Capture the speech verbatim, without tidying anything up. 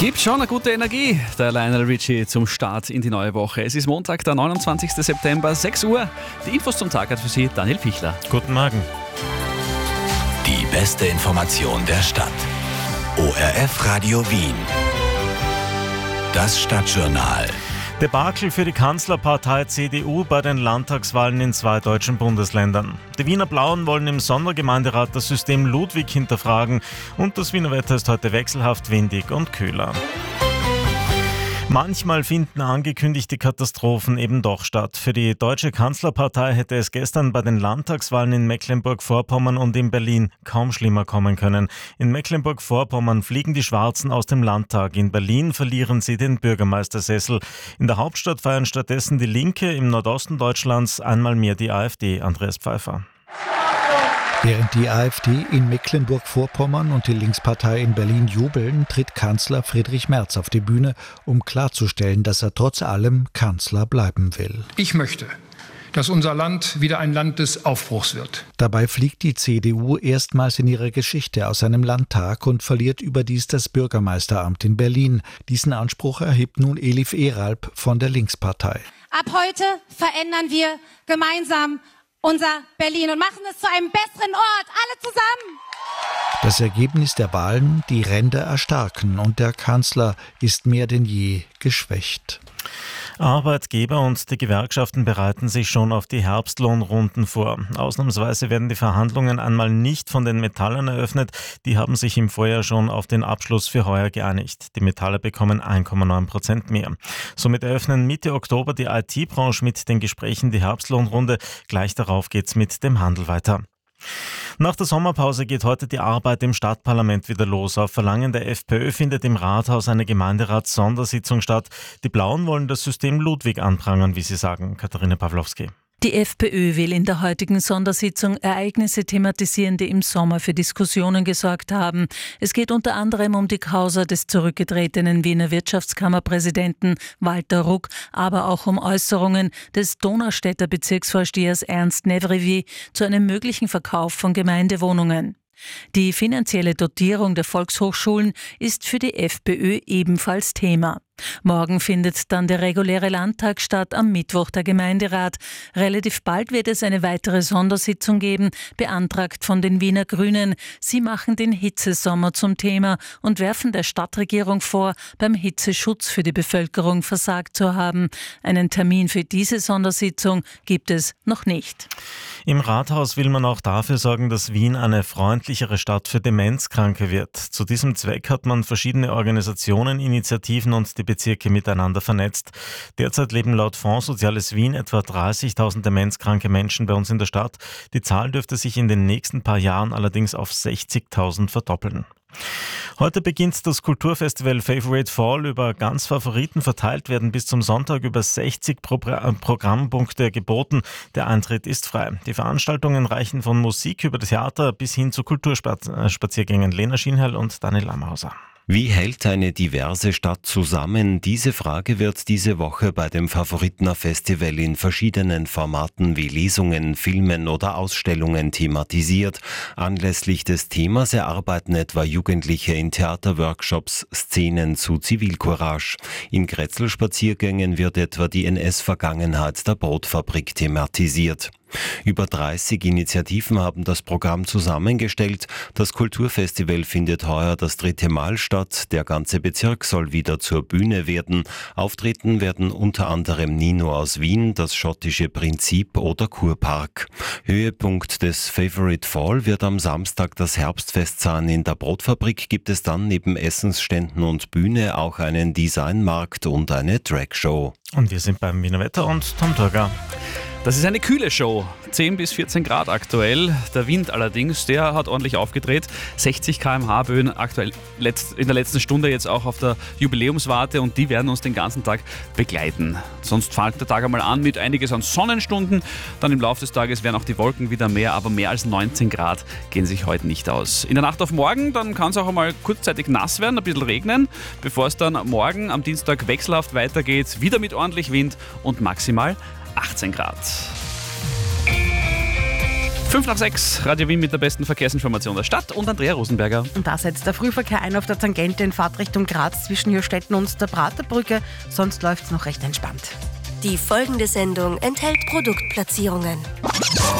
Gibt schon eine gute Energie, der Lionel Richie zum Start in die neue Woche. Es ist Montag, der neunundzwanzigster September, sechs Uhr. Die Infos zum Tag hat für Sie Daniel Pichler. Guten Morgen. Die beste Information der Stadt. O R F Radio Wien. Das Stadtjournal. Debakel für die Kanzlerpartei C D U bei den Landtagswahlen in zwei deutschen Bundesländern. Die Wiener Blauen wollen im Sondergemeinderat das System Ludwig hinterfragen und das Wiener Wetter ist heute wechselhaft windig und kühler. Manchmal finden angekündigte Katastrophen eben doch statt. Für die deutsche Kanzlerpartei hätte es gestern bei den Landtagswahlen in Mecklenburg-Vorpommern und in Berlin kaum schlimmer kommen können. In Mecklenburg-Vorpommern fliegen die Schwarzen aus dem Landtag. In Berlin verlieren sie den Bürgermeistersessel. In der Hauptstadt feiern stattdessen die Linke, im Nordosten Deutschlands einmal mehr die AfD. Andreas Pfeiffer. Während die AfD in Mecklenburg-Vorpommern und die Linkspartei in Berlin jubeln, tritt Kanzler Friedrich Merz auf die Bühne, um klarzustellen, dass er trotz allem Kanzler bleiben will. Ich möchte, dass unser Land wieder ein Land des Aufbruchs wird. Dabei fliegt die C D U erstmals in ihrer Geschichte aus einem Landtag und verliert überdies das Bürgermeisteramt in Berlin. Diesen Anspruch erhebt nun Elif Eralp von der Linkspartei. Ab heute verändern wir gemeinsam unser Berlin und machen es zu einem besseren Ort, alle zusammen. Das Ergebnis der Wahlen, die Ränder erstarken und der Kanzler ist mehr denn je geschwächt. Arbeitgeber und die Gewerkschaften bereiten sich schon auf die Herbstlohnrunden vor. Ausnahmsweise werden die Verhandlungen einmal nicht von den Metallern eröffnet. Die haben sich im Vorjahr schon auf den Abschluss für heuer geeinigt. Die Metaller bekommen eins Komma neun Prozent mehr. Somit eröffnen Mitte Oktober die I T-Branche mit den Gesprächen die Herbstlohnrunde. Gleich darauf geht's mit dem Handel weiter. Nach der Sommerpause geht heute die Arbeit im Stadtparlament wieder los. Auf Verlangen der FPÖ findet im Rathaus eine Gemeinderats-Sondersitzung statt. Die Blauen wollen das System Ludwig anprangern, wie sie sagen. Katharina Pawlowski. Die FPÖ will in der heutigen Sondersitzung Ereignisse thematisieren, die im Sommer für Diskussionen gesorgt haben. Es geht unter anderem um die Causa des zurückgetretenen Wiener Wirtschaftskammerpräsidenten Walter Ruck, aber auch um Äußerungen des Donaustädter Bezirksvorstehers Ernst Nevrevi zu einem möglichen Verkauf von Gemeindewohnungen. Die finanzielle Dotierung der Volkshochschulen ist für die FPÖ ebenfalls Thema. Morgen findet dann der reguläre Landtag statt, am Mittwoch der Gemeinderat. Relativ bald wird es eine weitere Sondersitzung geben, beantragt von den Wiener Grünen. Sie machen den Hitzesommer zum Thema und werfen der Stadtregierung vor, beim Hitzeschutz für die Bevölkerung versagt zu haben. Einen Termin für diese Sondersitzung gibt es noch nicht. Im Rathaus will man auch dafür sorgen, dass Wien eine freundlichere Stadt für Demenzkranke wird. Zu diesem Zweck hat man verschiedene Organisationen, Initiativen und die Bezirke miteinander vernetzt. Derzeit leben laut Fonds Soziales Wien etwa dreißigtausend demenzkranke Menschen bei uns in der Stadt. Die Zahl dürfte sich in den nächsten paar Jahren allerdings auf sechzigtausend verdoppeln. Heute beginnt das Kulturfestival Favorite Fall. Über ganz Favoriten verteilt werden bis zum Sonntag über sechzig Pro- Programmpunkte geboten. Der Eintritt ist frei. Die Veranstaltungen reichen von Musik über das Theater bis hin zu Kulturspaziergängen. Lena Schienheil und Daniel Lamhauser. Wie hält eine diverse Stadt zusammen? Diese Frage wird diese Woche bei dem Favoritner Festival in verschiedenen Formaten wie Lesungen, Filmen oder Ausstellungen thematisiert. Anlässlich des Themas erarbeiten etwa Jugendliche in Theaterworkshops Szenen zu Zivilcourage. In Grätzl-Spaziergängen wird etwa die N S-Vergangenheit der Brotfabrik thematisiert. Über dreißig Initiativen haben das Programm zusammengestellt. Das Kulturfestival findet heuer das dritte Mal statt. Der ganze Bezirk soll wieder zur Bühne werden. Auftreten werden unter anderem Nino aus Wien, das schottische Prinzip oder Kurpark. Höhepunkt des Favorite Fall wird am Samstag das Herbstfest sein. In der Brotfabrik gibt es dann neben Essensständen und Bühne auch einen Designmarkt und eine Dragshow. Und wir sind beim Wiener Wetter und Tom Turger. Das ist eine kühle Show. zehn bis vierzehn Grad aktuell. Der Wind allerdings, der hat ordentlich aufgedreht. sechzig Kilometer pro Stunde Böen aktuell in der letzten Stunde jetzt auch auf der Jubiläumswarte und die werden uns den ganzen Tag begleiten. Sonst fängt der Tag einmal an mit einiges an Sonnenstunden. Dann im Laufe des Tages werden auch die Wolken wieder mehr, aber mehr als neunzehn Grad gehen sich heute nicht aus. In der Nacht auf morgen, dann kann es auch einmal kurzzeitig nass werden, ein bisschen regnen, bevor es dann morgen am Dienstag wechselhaft weitergeht. Wieder mit ordentlich Wind und maximal achtzehn Grad. Fünf nach sechs, Radio Wien mit der besten Verkehrsinformation der Stadt und Andrea Rosenberger. Und da setzt der Frühverkehr ein auf der Tangente in Fahrtrichtung Graz zwischen Jürstetten und der Praterbrücke. Sonst läuft es noch recht entspannt. Die folgende Sendung enthält Produktplatzierungen.